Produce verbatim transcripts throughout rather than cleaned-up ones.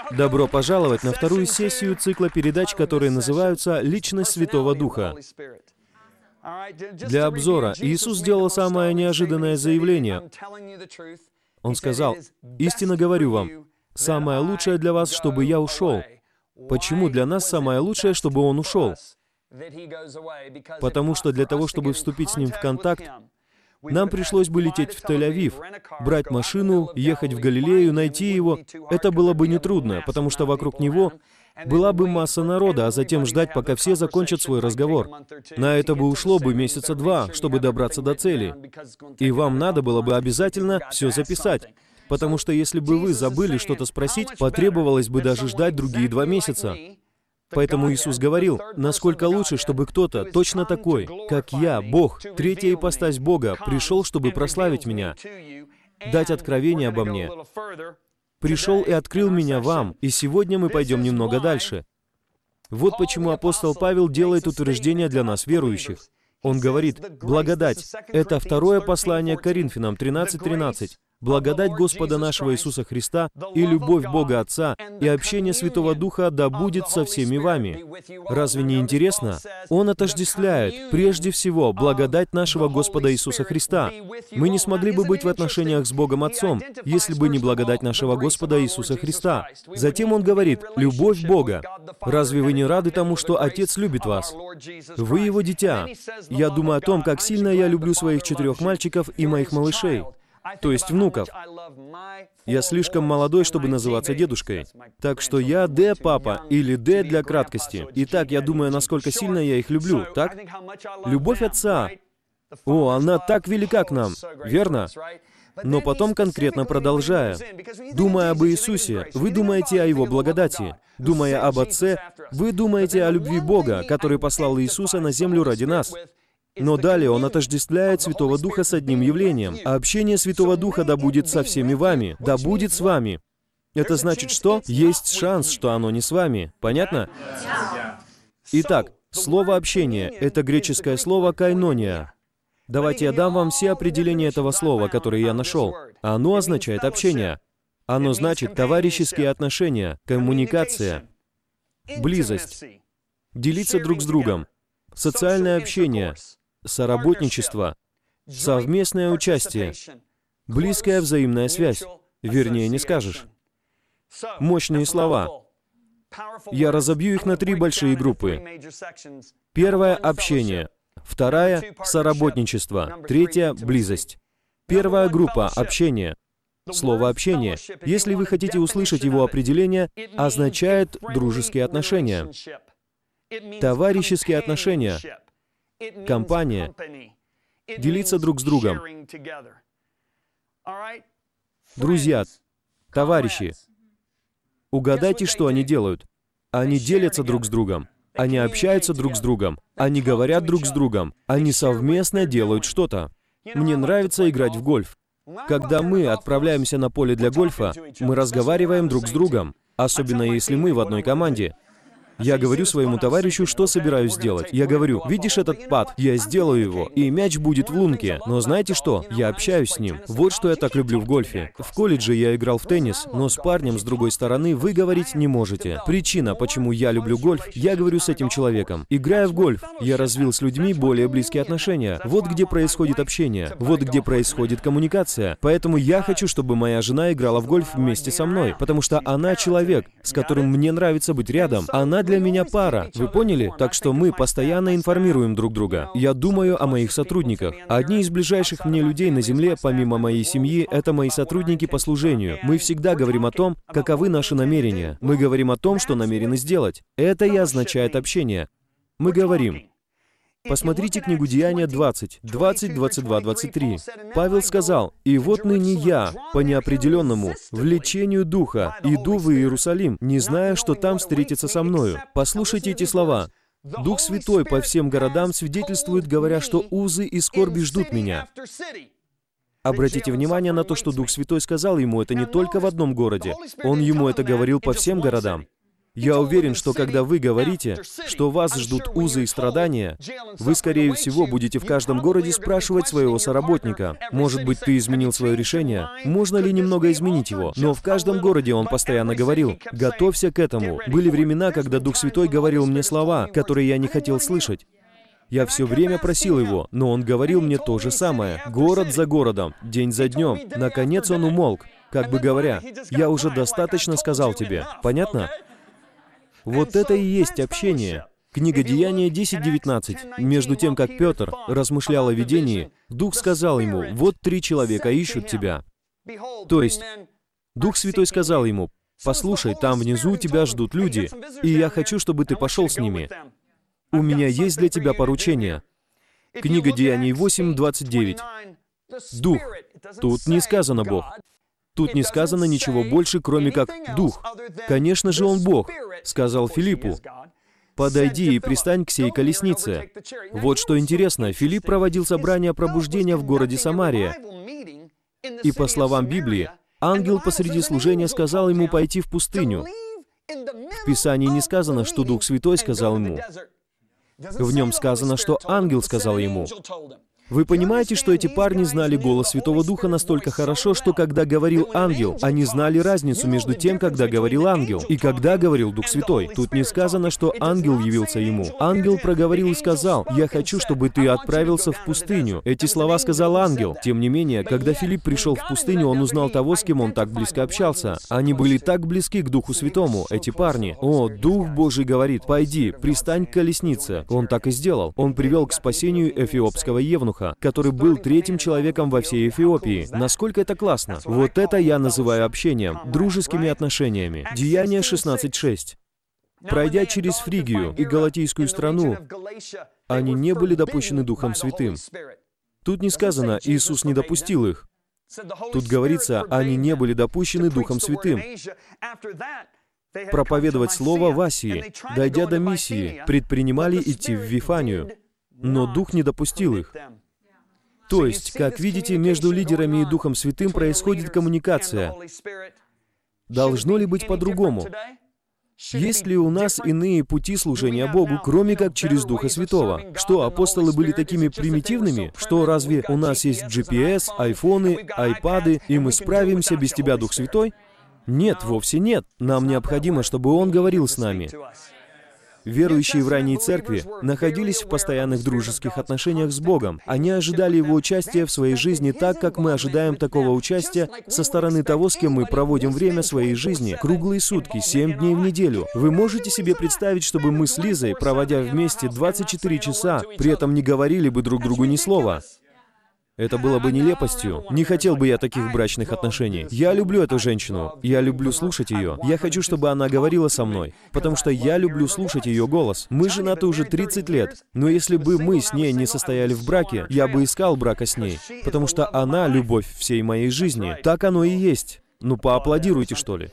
Добро пожаловать на вторую сессию цикла передач, которые называются «Личность Святого Духа». Для обзора Иисус сделал самое неожиданное заявление. Он сказал: «Истинно говорю вам, самое лучшее для вас, чтобы я ушел». Почему для нас самое лучшее, чтобы Он ушел? Потому что для того, чтобы вступить с Ним в контакт, нам пришлось бы лететь в Тель-Авив, брать машину, ехать в Галилею, найти Его. Это было бы нетрудно, потому что вокруг Него была бы масса народа, а затем ждать, пока все закончат свой разговор. На это бы ушло бы месяца два, чтобы добраться до цели. И вам надо было бы обязательно все записать. Потому что если бы вы забыли что-то спросить, потребовалось бы даже ждать другие два месяца. Поэтому Иисус говорил, насколько лучше, чтобы кто-то, точно такой, как я, Бог, третья ипостась Бога, пришел, чтобы прославить меня, дать откровение обо мне. Пришел и открыл меня вам, и сегодня мы пойдем немного дальше. Вот почему апостол Павел делает утверждение для нас, верующих. Он говорит, благодать. Это второе послание к Коринфянам, тринадцать тринадцать. Благодать Господа нашего Иисуса Христа и любовь Бога Отца и общение Святого Духа да будет со всеми вами. Разве не интересно? Он отождествляет, прежде всего, благодать нашего Господа Иисуса Христа. Мы не смогли бы быть в отношениях с Богом Отцом, если бы не благодать нашего Господа Иисуса Христа. Затем он говорит, любовь Бога. Разве вы не рады тому, что Отец любит вас? Вы Его дитя. Я думаю о том, как сильно я люблю своих четырех мальчиков и моих малышей. То есть внуков. Я слишком молодой, чтобы называться дедушкой. Так что я Д папа, или Д для краткости. Итак, я думаю, насколько сильно я их люблю, так? Любовь Отца. О, она так велика к нам, верно? Но потом конкретно продолжая. Думая об Иисусе, вы думаете о Его благодати. Думая об Отце, вы думаете о любви Бога, который послал Иисуса на землю ради нас. Но далее он отождествляет Святого Духа с одним явлением. А общение Святого Духа да будет со всеми вами, да будет с вами. Это значит что? Есть шанс, что оно не с вами. Понятно? Итак, слово «общение» — это греческое слово «кайнония». Давайте я дам вам все определения этого слова, которые я нашел. Оно означает «общение». Оно значит товарищеские отношения, коммуникация, близость, делиться друг с другом, социальное общение, соработничество, совместное участие, близкая взаимная связь. Вернее, не скажешь. Мощные слова. Я разобью их на три большие группы. Первая — общение. Вторая — соработничество. Третья — близость. Первая группа — общение. Слово «общение», если вы хотите услышать его определение, означает дружеские отношения, товарищеские отношения, компания, делиться друг с другом. Друзья, товарищи, угадайте, что они делают. Они делятся друг с другом, они общаются друг с другом, они говорят друг с другом, они совместно делают что-то. Мне нравится играть в гольф. Когда мы отправляемся на поле для гольфа, мы разговариваем друг с другом, особенно если мы в одной команде. Я говорю своему товарищу, что собираюсь сделать. Я говорю, видишь этот пад? Я сделаю его, и мяч будет в лунке. Но знаете что? Я общаюсь с ним. Вот что я так люблю в гольфе. В колледже я играл в теннис, но с парнем с другой стороны вы говорить не можете. Причина, почему я люблю гольф, я говорю с этим человеком. Играя в гольф, я развил с людьми более близкие отношения. Вот где происходит общение. Вот где происходит коммуникация. Поэтому я хочу, чтобы моя жена играла в гольф вместе со мной, потому что она человек, с которым мне нравится быть рядом. Она для меня пара, вы поняли? Так что мы постоянно информируем друг друга. Я думаю о моих сотрудниках. Одни из ближайших мне людей на земле, помимо моей семьи, это мои сотрудники по служению. Мы всегда говорим о том, каковы наши намерения. Мы говорим о том, что намерены сделать. Это и означает общение. Мы говорим. Посмотрите книгу Деяния двадцать, двадцать, двадцать два, двадцать три. Павел сказал, «И вот ныне я, по неопределенному, влечению Духа, иду в Иерусалим, не зная, что там встретится со мною». Послушайте эти слова. Дух Святой по всем городам свидетельствует, говоря, что узы и скорби ждут меня. Обратите внимание на то, что Дух Святой сказал ему это не только в одном городе. Он ему это говорил по всем городам. Я уверен, что когда вы говорите, что вас ждут узы и страдания, вы, скорее всего, будете в каждом городе спрашивать своего соработника, может быть, ты изменил свое решение, можно ли немного изменить его. Но в каждом городе он постоянно говорил, готовься к этому. Были времена, когда Дух Святой говорил мне слова, которые я не хотел слышать. Я все время просил его, но он говорил мне то же самое, город за городом, день за днем. Наконец он умолк, как бы говоря, я уже достаточно сказал тебе. Понятно? Вот это и есть общение. Книга Деяния десять девятнадцать. Между тем, как Петр размышлял о видении, Дух сказал ему, вот три человека ищут тебя. То есть, Дух Святой сказал ему, послушай, там внизу тебя ждут люди, и я хочу, чтобы ты пошел с ними. У меня есть для тебя поручение. Книга Деяний восемь двадцать девять. Дух. Тут не сказано Бог. Тут не сказано ничего больше, кроме как Дух. Конечно же, Он Бог, сказал Филиппу. Подойди и пристань к сей колеснице. Вот что интересно, Филипп проводил собрание пробуждения в городе Самария. И по словам Библии, ангел посреди служения сказал ему пойти в пустыню. В Писании не сказано, что Дух Святой сказал ему. В нем сказано, что ангел сказал ему. Вы понимаете, что эти парни знали голос Святого Духа настолько хорошо, что когда говорил ангел, они знали разницу между тем, когда говорил ангел, и когда говорил Дух Святой. Тут не сказано, что ангел явился ему. Ангел проговорил и сказал, «Я хочу, чтобы ты отправился в пустыню». Эти слова сказал ангел. Тем не менее, когда Филипп пришел в пустыню, он узнал того, с кем он так близко общался. Они были так близки к Духу Святому, эти парни. О, Дух Божий говорит, «Пойди, пристань к колеснице». Он так и сделал. Он привел к спасению эфиопского евнуха, который был третьим человеком во всей Эфиопии. Насколько это классно! Вот это я называю общением, дружескими отношениями. Деяния шестнадцать шесть. Пройдя через Фригию и Галатийскую страну, они не были допущены Духом Святым. Тут не сказано, Иисус не допустил их. Тут говорится, они не были допущены Духом Святым. Проповедовать Слово в Асии, дойдя до Миссии, предпринимали идти в Вифанию, но Дух не допустил их. То есть, как видите, между лидерами и Духом Святым происходит коммуникация. Должно ли быть по-другому? Есть ли у нас иные пути служения Богу, кроме как через Духа Святого? Что, апостолы были такими примитивными? Что, разве у нас есть джи пи эс, айфоны, айпады, и мы справимся без Тебя, Дух Святой? Нет, вовсе нет. Нам необходимо, чтобы Он говорил с нами. Верующие в ранней церкви находились в постоянных дружеских отношениях с Богом. Они ожидали Его участия в своей жизни так, как мы ожидаем такого участия со стороны того, с кем мы проводим время своей жизни, круглые сутки, семь дней в неделю. Вы можете себе представить, чтобы мы с Лизой, проводя вместе двадцать четыре часа, при этом не говорили бы друг другу ни слова? Это было бы нелепостью. Не хотел бы я таких брачных отношений. Я люблю эту женщину. Я люблю слушать ее. Я хочу, чтобы она говорила со мной. Потому что я люблю слушать ее голос. Мы женаты уже тридцать лет. Но если бы мы с ней не состояли в браке, я бы искал брака с ней. Потому что она — любовь всей моей жизни. Так оно и есть. Ну, поаплодируйте, что ли.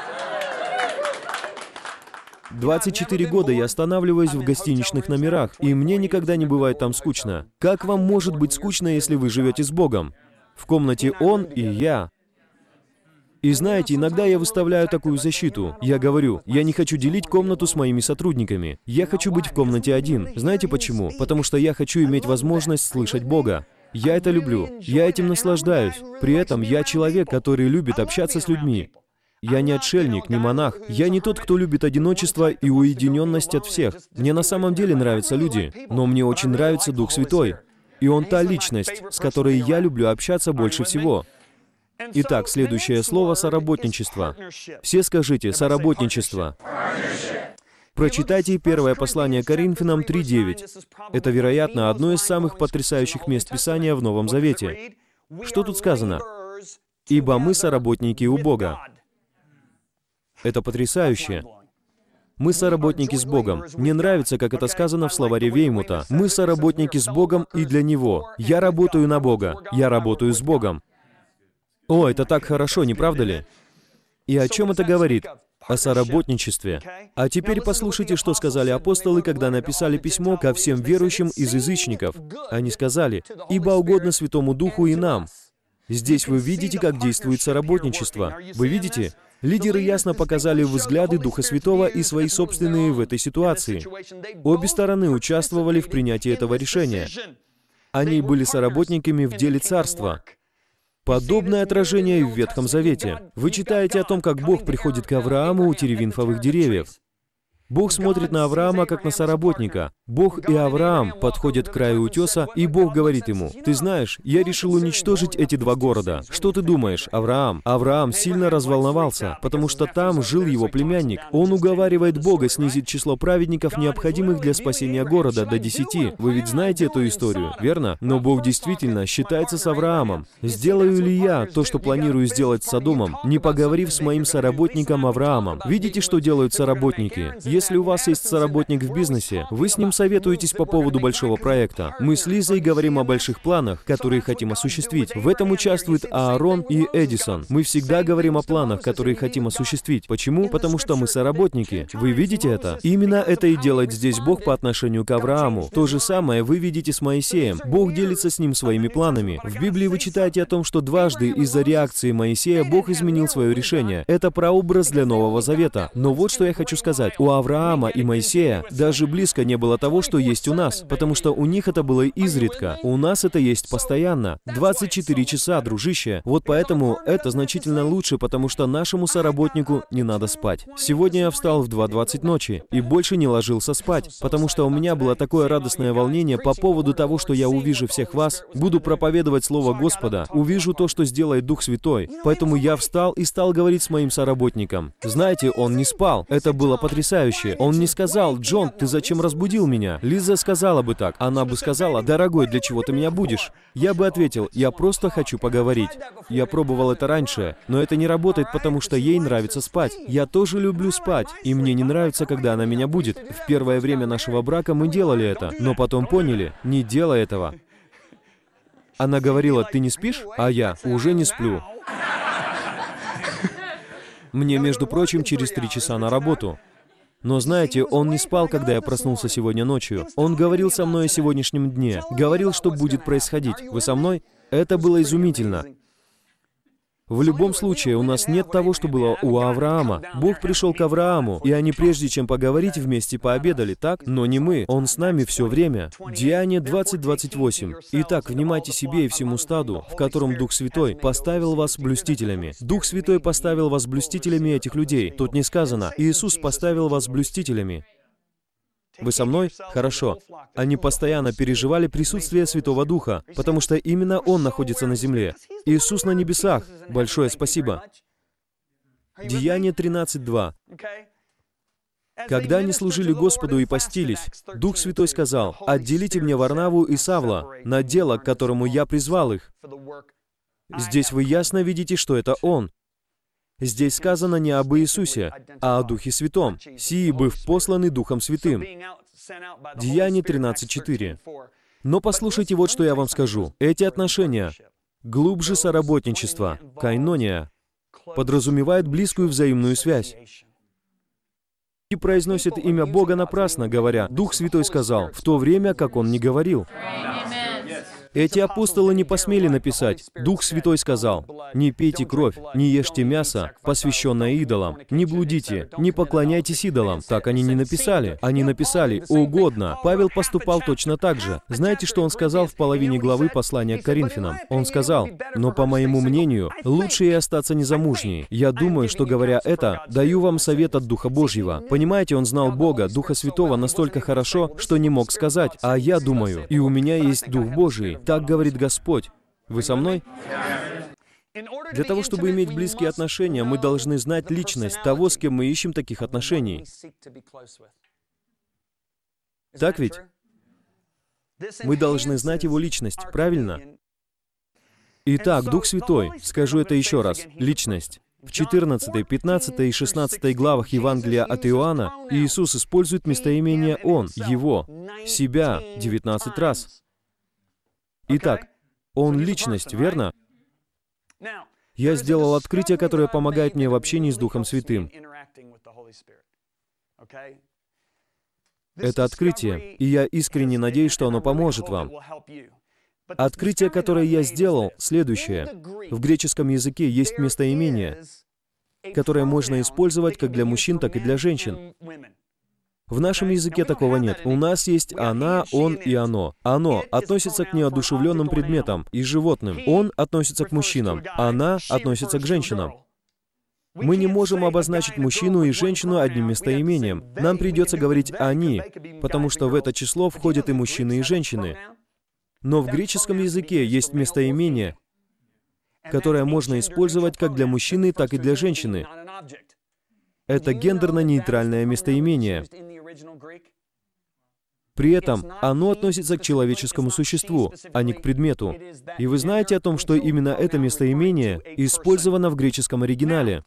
двадцать четыре года я останавливаюсь в гостиничных номерах, и мне никогда не бывает там скучно. Как вам может быть скучно, если вы живете с Богом? В комнате Он и я. И знаете, иногда я выставляю такую защиту. Я говорю, я не хочу делить комнату с моими сотрудниками. Я хочу быть в комнате один. Знаете почему? Потому что я хочу иметь возможность слышать Бога. Я это люблю. Я этим наслаждаюсь. При этом я человек, который любит общаться с людьми. Я не отшельник, не монах. Я не тот, кто любит одиночество и уединенность от всех. Мне на самом деле нравятся люди, но мне очень нравится Дух Святой. И Он та личность, с которой я люблю общаться больше всего. Итак, следующее слово — соработничество. Все скажите «соработничество». Прочитайте первое послание Коринфянам три девять. Это, вероятно, одно из самых потрясающих мест Писания в Новом Завете. Что тут сказано? «Ибо мы соработники у Бога». Это потрясающе. Мы соработники с Богом. Мне нравится, как это сказано в словаре Веймута. Мы соработники с Богом и для Него. Я работаю на Бога. Я работаю с Богом. О, это так хорошо, не правда ли? И о чем это говорит? О соработничестве. А теперь послушайте, что сказали апостолы, когда написали письмо ко всем верующим из язычников. Они сказали, «Ибо угодно Святому Духу и нам». Здесь вы видите, как действует соработничество. Вы видите? Лидеры ясно показали взгляды Духа Святого и свои собственные в этой ситуации. Обе стороны участвовали в принятии этого решения. Они были соработниками в деле царства. Подобное отражение и в Ветхом Завете. Вы читаете о том, как Бог приходит к Аврааму у теревинфовых деревьев. Бог смотрит на Авраама, как на соработника. Бог и Авраам подходят к краю утеса, и Бог говорит ему: «Ты знаешь, я решил уничтожить эти два города. Что ты думаешь, Авраам?» Авраам сильно разволновался, потому что там жил его племянник. Он уговаривает Бога снизить число праведников, необходимых для спасения города, до десяти. Вы ведь знаете эту историю, верно? Но Бог действительно считается с Авраамом. Сделаю ли я то, что планирую сделать с Содомом, не поговорив с моим соработником Авраамом? Видите, что делают соработники? Если у вас есть соработник в бизнесе, вы с ним советуетесь по поводу большого проекта. Мы с Лизой говорим о больших планах, которые хотим осуществить. В этом участвуют Аарон и Эдисон. Мы всегда говорим о планах, которые хотим осуществить. Почему? Потому что мы соработники. Вы видите это? Именно это и делает здесь Бог по отношению к Аврааму. То же самое вы видите с Моисеем. Бог делится с ним своими планами. В Библии вы читаете о том, что дважды из-за реакции Моисея Бог изменил свое решение. Это прообраз для Нового Завета. Но вот что я хочу сказать. У Авраама и Моисея даже близко не было того, что есть у нас, потому что у них это было изредка. У нас это есть постоянно. двадцать четыре часа, дружище. Вот поэтому это значительно лучше, потому что нашему соработнику не надо спать. Сегодня я встал в два двадцать ночи и больше не ложился спать, потому что у меня было такое радостное волнение по поводу того, что я увижу всех вас, буду проповедовать Слово Господа, увижу то, что сделает Дух Святой. Поэтому я встал и стал говорить с моим соработником. Знаете, он не спал. Это было потрясающе. Он не сказал: «Джон, ты зачем разбудил меня?» Лиза сказала бы так. Она бы сказала: «Дорогой, для чего ты меня будешь?» Я бы ответил: «Я просто хочу поговорить». Я пробовал это раньше, но это не работает, потому что ей нравится спать. Я тоже люблю спать, и мне не нравится, когда она меня будет. В первое время нашего брака мы делали это, но потом поняли: не делай этого. Она говорила: «Ты не спишь?» А я: «Уже не сплю». Мне, между прочим, через три часа на работу. Но знаете, он не спал, когда я проснулся сегодня ночью. Он говорил со мной о сегодняшнем дне. Говорил, что будет происходить. Вы со мной? Это было изумительно. В любом случае, у нас нет того, что было у Авраама. Бог пришел к Аврааму, и они, прежде чем поговорить, вместе пообедали, так? Но не мы. Он с нами все время. Деяние двадцать двадцать восемь. Итак, внимайте себе и всему стаду, в котором Дух Святой поставил вас блюстителями. Дух Святой поставил вас блюстителями этих людей. Тут не сказано: Иисус поставил вас блюстителями. Вы со мной? Хорошо. Они постоянно переживали присутствие Святого Духа, потому что именно Он находится на земле. Иисус на небесах. Большое спасибо. Деяние тринадцать два. Когда они служили Господу и постились, Дух Святой сказал: «Отделите мне Варнаву и Савла на дело, к которому я призвал их». Здесь вы ясно видите, что это Он. Здесь сказано не об Иисусе, а о Духе Святом, сии быв посланы Духом Святым. Деяние тринадцать четыре. Но послушайте, вот что я вам скажу. Эти отношения, глубже соработничества, кайнония, подразумевают близкую взаимную связь. И произносит имя Бога напрасно, говоря: «Дух Святой сказал», в то время как Он не говорил. Эти апостолы не посмели написать: «Дух Святой сказал, не пейте кровь, не ешьте мясо, посвященное идолам, не блудите, не поклоняйтесь идолам». Так они не написали. Они написали «угодно». Павел поступал точно так же. Знаете, что он сказал в половине главы послания к Коринфянам? Он сказал: «Но, по моему мнению, лучше и остаться незамужней. Я думаю, что, говоря это, даю вам совет от Духа Божьего». Понимаете, он знал Бога, Духа Святого, настолько хорошо, что не мог сказать: «А я думаю, и у меня есть Дух Божий». Так говорит Господь. Вы со мной? Для того, чтобы иметь близкие отношения, мы должны знать личность того, с кем мы ищем таких отношений. Так ведь? Мы должны знать его личность, правильно? Итак, Дух Святой, скажу это еще раз, личность. В четырнадцатой, пятнадцатой и шестнадцатой главах Евангелия от Иоанна Иисус использует местоимение «Он», «Его», «Себя» девятнадцать раз. Итак, Он — личность, верно? Я сделал открытие, которое помогает мне в общении с Духом Святым. Это открытие, и я искренне надеюсь, что оно поможет вам. Открытие, которое я сделал, следующее. В греческом языке есть местоимение, которое можно использовать как для мужчин, так и для женщин. В нашем языке такого нет. У нас есть она, он и оно. Оно относится к неодушевленным предметам и животным. Он относится к мужчинам. Она относится к женщинам. Мы не можем обозначить мужчину и женщину одним местоимением. Нам придется говорить «они», потому что в это число входят и мужчины, и женщины. Но в греческом языке есть местоимение, которое можно использовать как для мужчины, так и для женщины. Это гендерно-нейтральное местоимение. При этом оно относится к человеческому существу, а не к предмету. И вы знаете о том, что именно это местоимение использовано в греческом оригинале.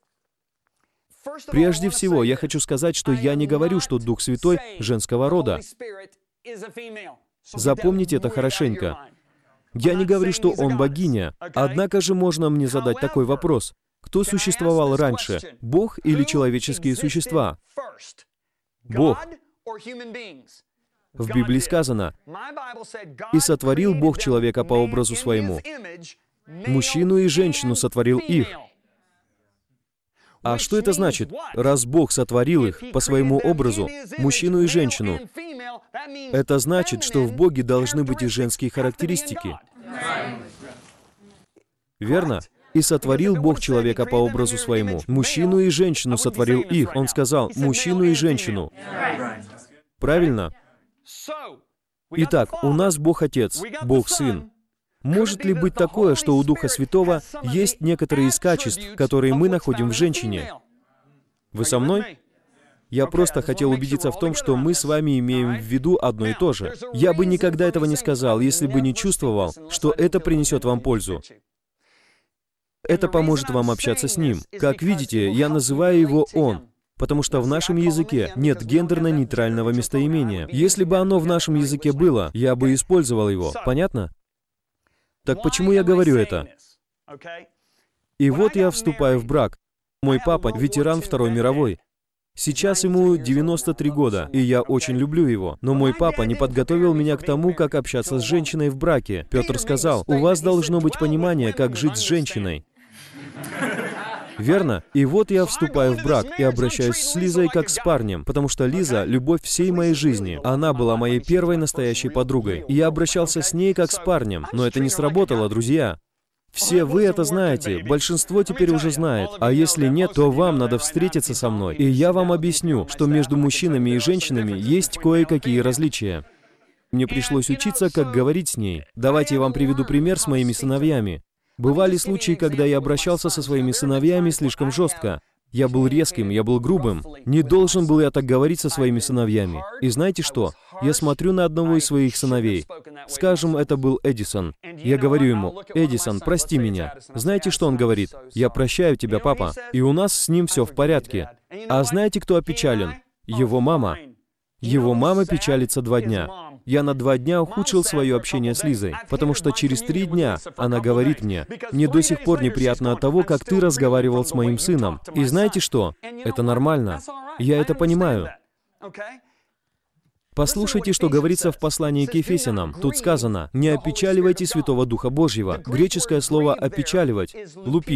Прежде всего, я хочу сказать, что я не говорю, что Дух Святой женского рода. Запомните это хорошенько. Я не говорю, что Он богиня. Однако же можно мне задать такой вопрос. Кто существовал раньше, Бог или человеческие существа? Бог. В Библии сказано, «И сотворил Бог человека по образу своему. Мужчину и женщину сотворил их». А что это значит? Раз Бог сотворил их по своему образу, мужчину и женщину, это значит, что в Боге должны быть и женские характеристики. Верно? «И сотворил Бог человека по образу своему. Мужчину и женщину сотворил их». Он сказал, «мужчину и женщину». Правильно? Итак, у нас Бог Отец, Бог Сын. Может ли быть такое, что у Духа Святого есть некоторые из качеств, которые мы находим в женщине? Вы со мной? Я просто хотел убедиться в том, что мы с вами имеем в виду одно и то же. Я бы никогда этого не сказал, если бы не чувствовал, что это принесет вам пользу. Это поможет вам общаться с Ним. Как видите, я называю его «Он», потому что в нашем языке нет гендерно-нейтрального местоимения. Если бы оно в нашем языке было, я бы использовал его. Понятно? Так почему я говорю это? И вот я вступаю в брак. Мой папа — ветеран Второй мировой. Сейчас ему девяносто три года, и я очень люблю его. Но мой папа не подготовил меня к тому, как общаться с женщиной в браке. Петр сказал, «У вас должно быть понимание, как жить с женщиной». Верно? И вот я вступаю в брак и обращаюсь с Лизой как с парнем, потому что Лиза — любовь всей моей жизни. Она была моей первой настоящей подругой. И я обращался с ней как с парнем, но это не сработало, друзья. Все вы это знаете, большинство теперь уже знает. А если нет, то вам надо встретиться со мной, и я вам объясню, что между мужчинами и женщинами есть кое-какие различия. Мне пришлось учиться, как говорить с ней. Давайте я вам приведу пример с моими сыновьями. Бывали случаи, когда я обращался со своими сыновьями слишком жестко. Я был резким, я был грубым. Не должен был я так говорить со своими сыновьями. И знаете что? Я смотрю на одного из своих сыновей. Скажем, это был Эдисон. Я говорю ему, «Эдисон, прости меня». Знаете, что он говорит? «Я прощаю тебя, папа». И у нас с ним все в порядке. А знаете, кто опечален? Его мама. Его мама печалится два дня. Я на два дня ухудшил свое общение с Лизой, потому что через три дня она говорит мне, «Мне до сих пор неприятно от того, как ты разговаривал с моим сыном». И знаете что? Это нормально. Я это понимаю. Послушайте, что говорится в послании к Ефесянам. Тут сказано, «Не опечаливайте Святого Духа Божьего». Греческое слово «опечаливать» — «лупи».